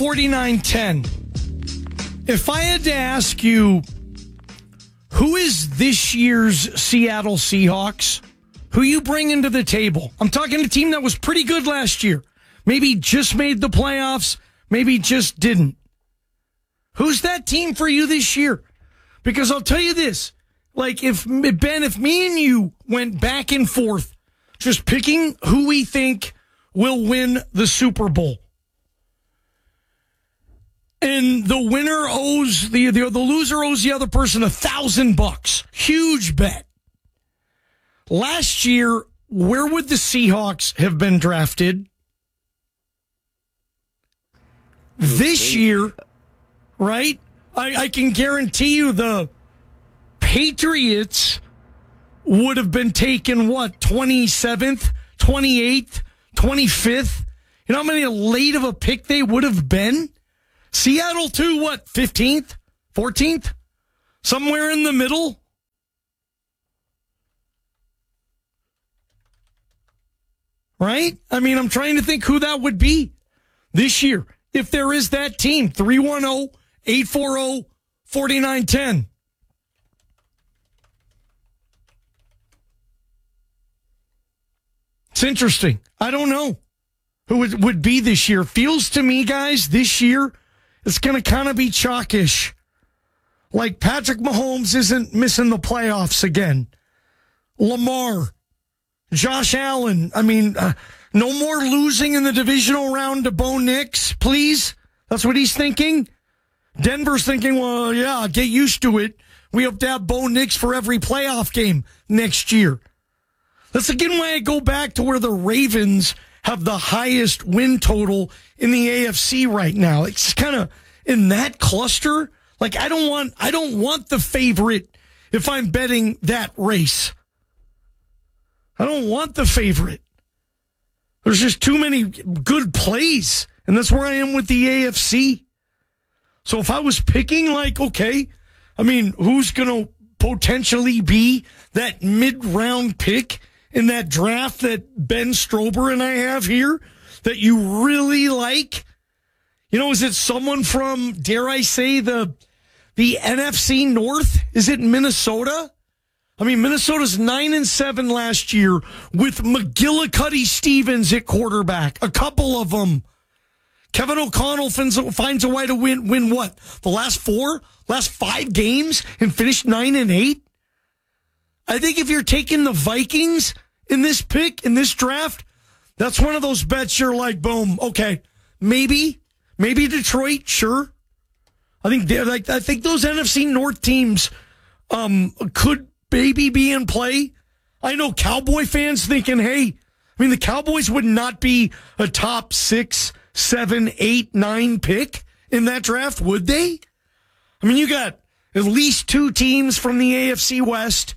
844-4910. If I had to ask you, who is this year's Seattle Seahawks? Who you bring into the table? I'm talking a team that was pretty good last year. Maybe just made the playoffs. Maybe just didn't. Who's that team for you this year? Because I'll tell you this. Like, if me and you went back and forth just picking who we think will win the Super Bowl, and the winner owes, the loser owes the other person $1,000. Huge bet. Last year, where would the Seahawks have been drafted? This year, right? I can guarantee you the Patriots would have been taken, 27th, 28th, 25th? You know how many late of a pick they would have been? Seattle too, 15th, 14th? Somewhere in the middle? Right? I mean, I'm trying to think who that would be this year. If there is that team, 310-840-4910. It's interesting. I don't know who it would be this year. Feels to me, guys, this year, it's going to kind of be chalkish. Like Patrick Mahomes isn't missing the playoffs again. Lamar, Josh Allen. I mean, no more losing in the divisional round to Bo Nix, please. That's what he's thinking. Denver's thinking, well, yeah, get used to it. We hope to have Bo Nix for every playoff game next year. That's again why I go back to where the Ravens have the highest win total in the AFC right now. It's kind of in that cluster. Like, I don't want the favorite if I'm betting that race. I don't want the favorite. There's just too many good plays, and that's where I am with the AFC. So if I was picking, okay, I mean, who's going to potentially be that mid-round pick in that draft that Ben Strober and I have here that you really like? You know, is it someone from, dare I say, the NFC North? Is it Minnesota? I mean, Minnesota's 9-7 last year with McGillicuddy Stevens at quarterback. A couple of them. Kevin O'Connell finds a way to win what? The last 5 games and finish 9-8? I think if you're taking the Vikings in this pick, in this draft, that's one of those bets you're like, boom, okay, maybe Detroit, sure. I think those NFC North teams could maybe be in play. I know Cowboy fans thinking, hey, I mean, the Cowboys would not be a top 6, 7, 8, 9 pick in that draft, would they? I mean, you got at least 2 teams from the AFC West.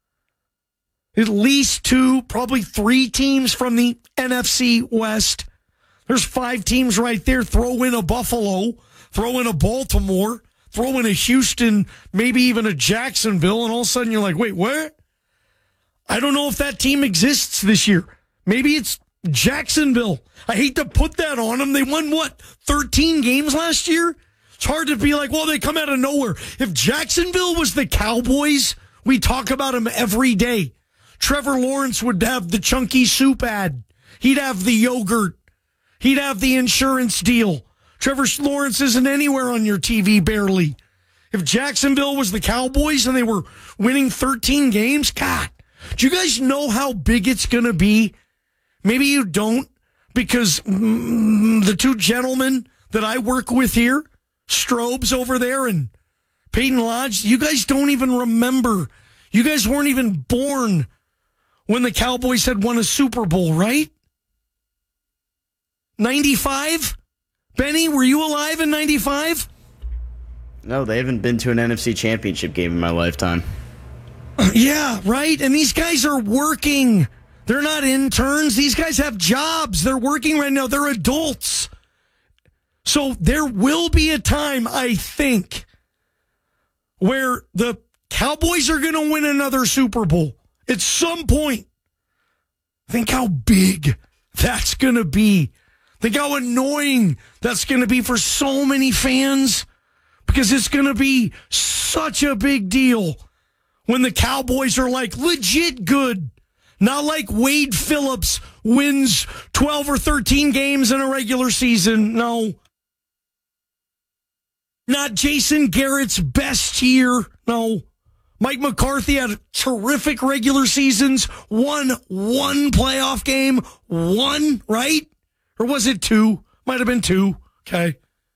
At least 2, probably 3 teams from the NFC West. There's 5 teams right there. Throw in a Buffalo, throw in a Baltimore, throw in a Houston, maybe even a Jacksonville, and all of a sudden you're like, wait, what? I don't know if that team exists this year. Maybe it's Jacksonville. I hate to put that on them. They won, 13 games last year? It's hard to be like, well, they come out of nowhere. If Jacksonville was the Cowboys, we talk about them every day. Trevor Lawrence would have the chunky soup ad. He'd have the yogurt. He'd have the insurance deal. Trevor Lawrence isn't anywhere on your TV, barely. If Jacksonville was the Cowboys and they were winning 13 games, God, do you guys know how big it's going to be? Maybe you don't, because the 2 gentlemen that I work with here, Strobes over there and Peyton Lodge, you guys don't even remember. You guys weren't even born when the Cowboys had won a Super Bowl, right? 95? Benny, were you alive in 95? No, they haven't been to an NFC Championship game in my lifetime. Yeah, right? And these guys are working. They're not interns. These guys have jobs. They're working right now. They're adults. So there will be a time, I think, where the Cowboys are going to win another Super Bowl at some point. Think how big that's going to be. Think how annoying that's going to be for so many fans, because it's going to be such a big deal when the Cowboys are like legit good. Not like Wade Phillips wins 12 or 13 games in a regular season. No. Not Jason Garrett's best year. No. Mike McCarthy had terrific regular seasons. Won one playoff game. One, right? Or was it two? Might have been two. Okay.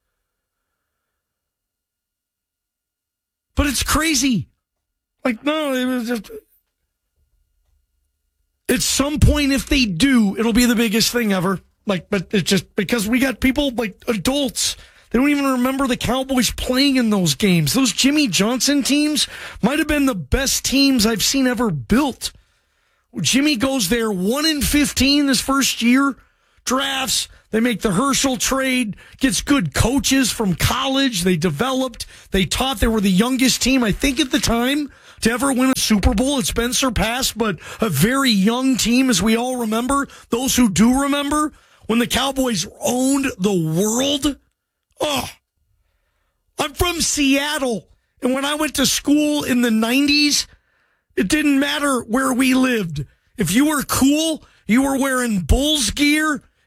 But it's crazy. Like, no, it was just... At some point, if they do, it'll be the biggest thing ever. Like, but it's just because we got people, like adults, they don't even remember the Cowboys playing in those games. Those Jimmy Johnson teams might have been the best teams I've seen ever built. Jimmy goes there 1-15 his first year, drafts. They make the Herschel trade, gets good coaches from college. They developed. They taught. They were the youngest team, I think, at the time to ever win a Super Bowl. It's been surpassed, but a very young team, as we all remember. Those who do remember when the Cowboys owned the world. Oh, I'm from Seattle, and when I went to school in the 90s, it didn't matter where we lived. If you were cool, you were wearing Bulls gear,